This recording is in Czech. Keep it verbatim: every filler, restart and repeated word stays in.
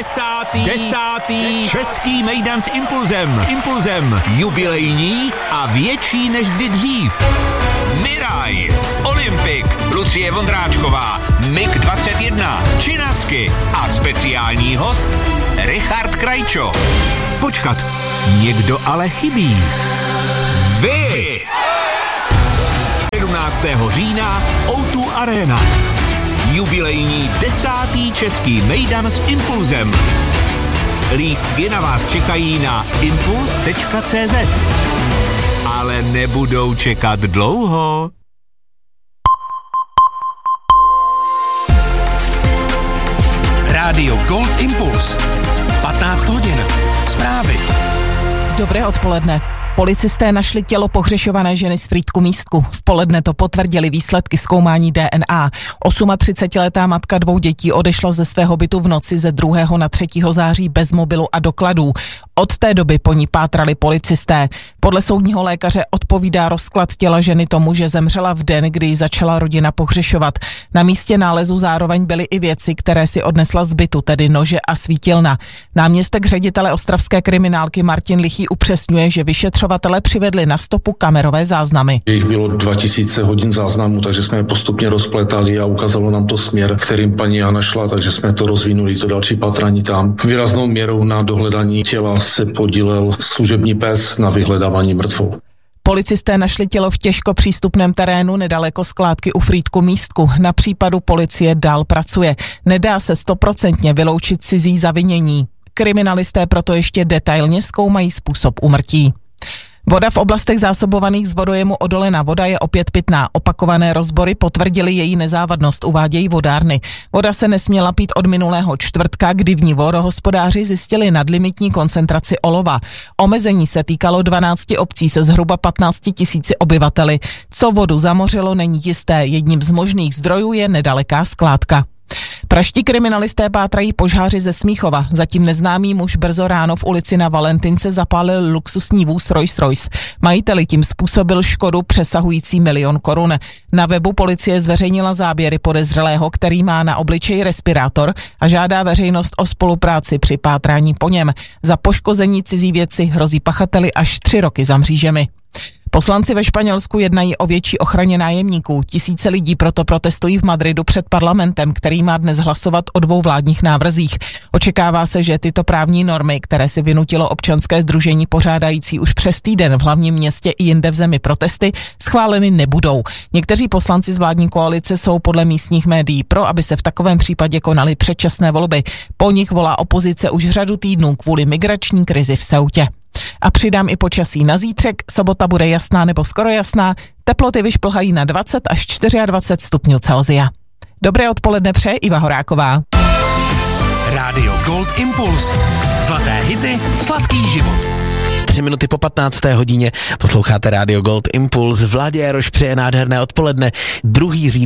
Desátý, desátý český mejdan s Impulzem. S Impulzem jubilejní a větší než kdy dřív. Miraj, Olympik, Lucie Vondráčková, Mik dvacet jedna, Činasky a speciální host Richard Krajčo. Počkat, někdo ale chybí. Vy! sedmnáctého října ó dva Arena. Jubilejní desátý český mejdan s Impulzem. Lístky na vás čekají na impuls tečka cé zet. Ale nebudou čekat dlouho. Rádio Gold Impuls. patnáct hodin. Zprávy. Dobré odpoledne. Policisté našli tělo pohřešované ženy z Frýdku-Místku. V poledne to potvrdili výsledky zkoumání D N A. třicetiosmiletá matka dvou dětí odešla ze svého bytu v noci ze druhého na třetího září bez mobilu a dokladů. Od té doby po ní pátrali policisté. Podle soudního lékaře odpovídá rozklad těla ženy tomu, že zemřela v den, kdy ji začala rodina pohřešovat. Na místě nálezu zároveň byly i věci, které si odnesla z bytu, tedy nože a svítilna. Náměstek ředitele ostravské kriminálky Martin Lichý upřesňuje, že vyšetřovatelé přivedli na stopu kamerové záznamy. Jich bylo dva tisíce hodin záznamů, takže jsme je postupně rozpletali a ukázalo nám to směr, kterým paní Jana šla, takže jsme to rozvinuli, to další pátrání tam. Výraznou měrou na dohledání těla se podílel služební pes na vyhledávání mrtvol. Policisté našli tělo v těžko přístupném terénu nedaleko skládky u Frýdku-Místku. Na případu policie dál pracuje. Nedá se stoprocentně vyloučit cizí zavinění. Kriminalisté proto ještě detailně zkoumají způsob úmrtí. Voda v oblastech zásobovaných z vodojemu Odolena voda je opět pitná. Opakované rozbory potvrdily její nezávadnost, uvádějí vodárny. Voda se nesměla pít od minulého čtvrtka, kdy v ní vodohospodáři zjistili nadlimitní koncentraci olova. Omezení se týkalo dvanácti obcí se zhruba patnácti tisíci obyvateli. Co vodu zamořilo, není jisté. Jedním z možných zdrojů je nedaleká skládka. Praští kriminalisté pátrají požáři ze Smíchova. Zatím neznámý muž brzo ráno v ulici na Valentince zapálil luxusní vůz Rolls-Royce. Majiteli tím způsobil škodu přesahující milion korun. Na webu policie zveřejnila záběry podezřelého, který má na obličeji respirátor a žádá veřejnost o spolupráci při pátrání po něm. Za poškození cizí věci hrozí pachateli až tři roky za mřížemi. Poslanci ve Španělsku jednají o větší ochraně nájemníků. Tisíce lidí proto protestují v Madridu před parlamentem, který má dnes hlasovat o dvou vládních návrzích. Očekává se, že tyto právní normy, které si vynutilo občanské sdružení pořádající už přes týden v hlavním městě i jinde v zemi protesty, schváleny nebudou. Někteří poslanci z vládní koalice jsou podle místních médií pro, aby se v takovém případě konaly předčasné volby. Po nich volá opozice už řadu týdnů kvůli migrační krizi v Ceutě. A přidám i počasí na zítřek, sobota bude jasná nebo skoro jasná, teploty vyšplhají na dvacet až dvacet čtyři stupňů Celsia. Dobré odpoledne přeje Iva Horáková. Rádio Gold Impuls. Zlaté hity, sladký život. Tři minuty po patnácté hodině posloucháte Rádio Gold Impuls. Vládě Jaroš přeje nádherné odpoledne. druhý říjen